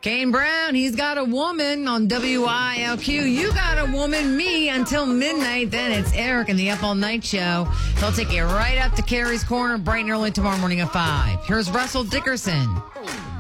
Kane Brown, he's got a woman on WILQ. You got a woman, me, until midnight. Then it's Eric and the Up All Night Show. They'll take you right up to Carrie's Corner bright and early tomorrow morning at 5. Here's Russell Dickerson.